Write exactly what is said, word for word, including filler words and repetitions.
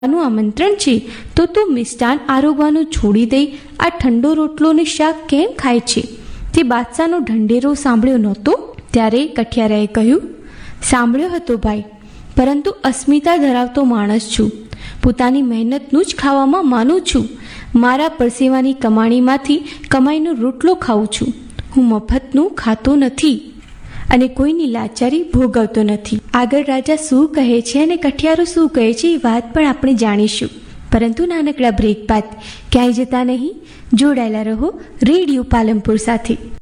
નું આમંત્રણ છે તો તું મિષ્ટાન આરોગવાનું છોડી દઈ આ ઠંડો રોટલો ને શાક કેમ ખાય છે? તે બાદશાહનો ઢંઢેરો સાંભળ્યો નહોતો? ત્યારે કઠિયારાએ કહ્યું, સાંભળ્યો હતો ભાઈ, પરંતુ અસ્મિતા ધરાવતો માણસ છું. પોતાની મહેનતનું જ ખાવામાં માનું છું. મારા પરસેવાની કમાણીમાંથી કમાઈનો રોટલો ખાઉં છું. હું મફતનું ખાતો નથી અને કોઈની લાચારી ભોગવતો નથી. આગળ રાજા શું કહે છે અને કઠિયારો શું કહે છે એ વાત પણ આપણે જાણીશું, પરંતુ નાનકડા બ્રેક બાદ. ક્યાંય જતા નહીં, જોડાયેલા રહો રેડિયો પાલનપુર સાથે.